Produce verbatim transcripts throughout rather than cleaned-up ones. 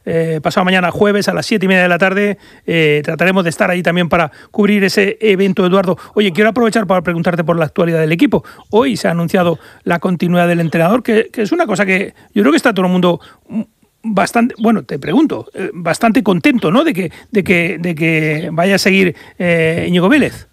eh, pasado mañana jueves a las siete y media de la tarde. Eh, trataremos de estar ahí también para cubrir ese evento, Eduardo. Oye, quiero aprovechar para preguntarte por la actualidad del equipo. Hoy se ha anunciado la continuidad del entrenador, que, que es una cosa que yo creo que está todo el mundo bastante, bueno, te pregunto, eh, bastante contento, ¿no? De que, de que, de que vaya a seguir eh, Íñigo Vélez.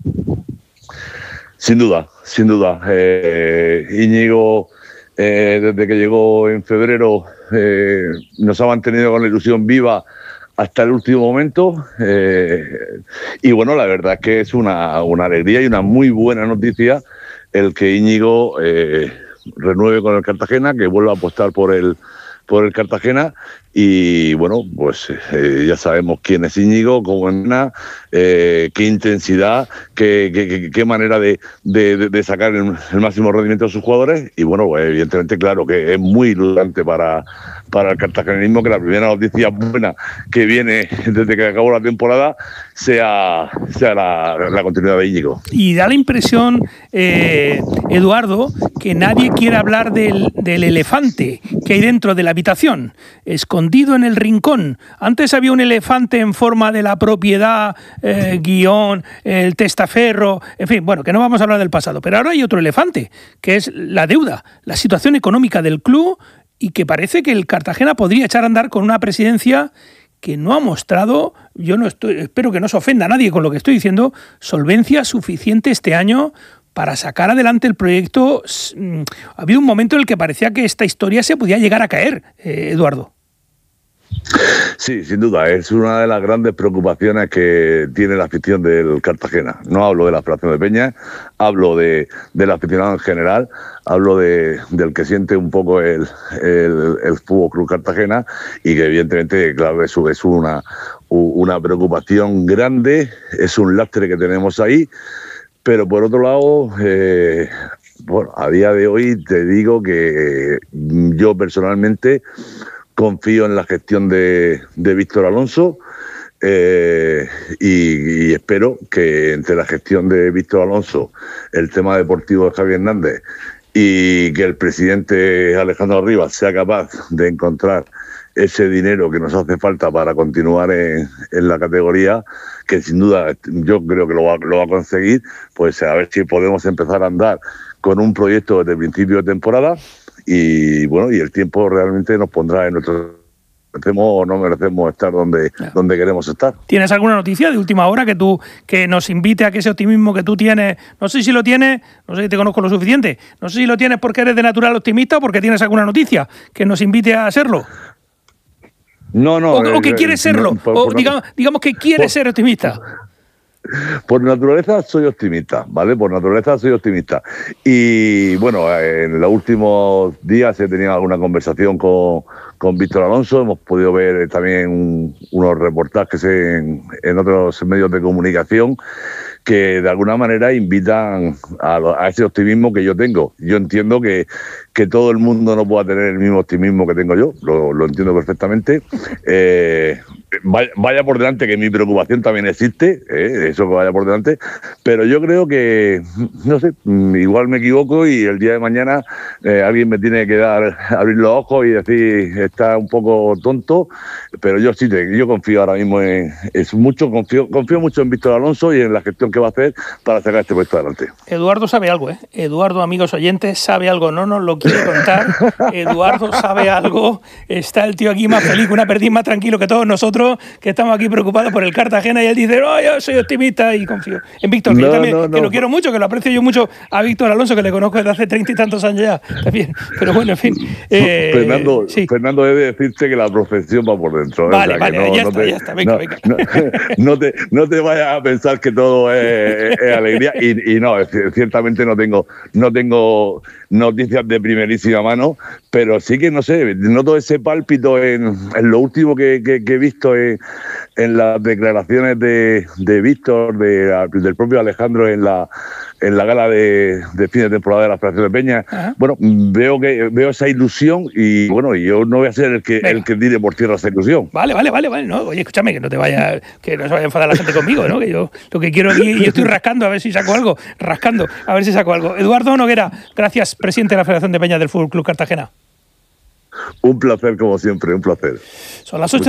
Sin duda, sin duda. Eh, Íñigo, eh, desde que llegó en febrero, eh, nos ha mantenido con la ilusión viva hasta el último momento. Eh, y bueno, la verdad es que es una, una alegría y una muy buena noticia el que Íñigo eh, renueve con el Cartagena, que vuelva a apostar por el, por el Cartagena. Y bueno, pues eh, ya sabemos quién es Íñigo, cómo entrena, eh, qué intensidad, qué, qué, qué manera de, de, de sacar el, el máximo rendimiento de sus jugadores. Y bueno, pues evidentemente, claro, que es muy ilusionante para, para el cartagenismo que la primera noticia buena que viene desde que acabó la temporada sea, sea la, la continuidad de Íñigo. Y da la impresión, eh, Eduardo, que nadie quiere hablar del, del elefante que hay dentro de la habitación, escondido en el rincón. Antes había un elefante en forma de la propiedad, eh, guión, el testaferro, en fin, bueno, que no vamos a hablar del pasado, pero ahora hay otro elefante, que es la deuda, la situación económica del club, y que parece que el Cartagena podría echar a andar con una presidencia que no ha mostrado, yo no estoy, espero que no se ofenda a nadie con lo que estoy diciendo, solvencia suficiente este año para sacar adelante el proyecto. Ha habido un momento en el que parecía que esta historia se podía llegar a caer, eh, Eduardo. Sí, sin duda, es una de las grandes preocupaciones que tiene la afición del Cartagena. No hablo de la Federación de Peña, hablo de, del aficionado en general, hablo de, del que siente un poco el, el, el Fútbol Club Cartagena, y que evidentemente, claro, eso es una, una preocupación grande, es un lastre que tenemos ahí. Pero por otro lado, eh, bueno, a día de hoy te digo que yo personalmente confío en la gestión de, de Víctor Alonso, eh, y, y espero que entre la gestión de Víctor Alonso, el tema deportivo de Javier Hernández, y que el presidente Alejandro Rivas sea capaz de encontrar ese dinero que nos hace falta para continuar en, en la categoría, que sin duda yo creo que lo va, lo va a conseguir, pues a ver si podemos empezar a andar con un proyecto desde el principio de temporada. Y bueno, y el tiempo realmente nos pondrá en nuestro... merecemos o no merecemos estar donde, claro, donde queremos estar. ¿Tienes alguna noticia de última hora que tú que nos invite a que ese optimismo que tú tienes, no sé si lo tienes, no sé si te conozco lo suficiente, no sé si lo tienes porque eres de natural optimista o porque tienes alguna noticia que nos invite a serlo? No, no. O, eh, o que quieres serlo, no, por, o por digamos, digamos que quieres por, ser optimista. Por naturaleza soy optimista, ¿vale? Por naturaleza soy optimista. Y bueno, en los últimos días he tenido alguna conversación con, con Víctor Alonso. Hemos podido ver también un, unos reportajes en, en otros medios de comunicación que de alguna manera invitan a, a ese optimismo que yo tengo. Yo entiendo que, que todo el mundo no pueda tener el mismo optimismo que tengo yo, lo, lo entiendo perfectamente. Eh, vaya, vaya por delante que mi preocupación también existe, eh, eso que vaya por delante, pero yo creo que, no sé, igual me equivoco y el día de mañana eh, alguien me tiene que dar, abrir los ojos y decir, está un poco tonto, pero yo sí, te, yo confío ahora mismo en, es mucho, confío, confío mucho en Víctor Alonso y en la gestión que va a hacer para sacar este proyecto adelante. Eduardo sabe algo, ¿eh? Eduardo, amigos oyentes, sabe algo, no nos lo quiere contar. Eduardo sabe algo, está el tío aquí más feliz, una perdiz más tranquilo que todos nosotros, que estamos aquí preocupados por el Cartagena, y él dice, no, yo soy optimista y confío en Víctor, que no, yo también, no, no. que lo quiero mucho, que lo aprecio yo mucho a Víctor Alonso, que le conozco desde hace treinta y tantos años ya, también, pero bueno, en fin. Eh, Fernando, sí. Fernando, he de decirte que la profesión va por dentro. Vale, o sea, vale, no, ya no está, te, ya está, venga, no, venga. No, no, te, no te vayas a pensar que todo es, es alegría, y, y no, ciertamente no tengo, no tengo noticias de primerísima mano, pero sí que, no sé, noto ese pálpito en, en lo último que, que, que he visto en, en las declaraciones de, de Víctor, de, del propio Alejandro en la en la gala de, de fin de temporada de la Federación de Peña. Ajá. Bueno, veo que veo esa ilusión y bueno, yo no voy a ser el que Venga. el que tire por tierra esa ilusión. Vale, vale, vale, vale. No, oye, escúchame, que no te vaya, que no se vaya a enfadar la gente conmigo, ¿no? Que yo lo que quiero aquí, yo estoy rascando a ver si saco algo, rascando a ver si saco algo. Eduardo Noguera, gracias, presidente de la Federación de Peña del Fútbol Club Cartagena. Un placer como siempre, un placer. Son las ocho.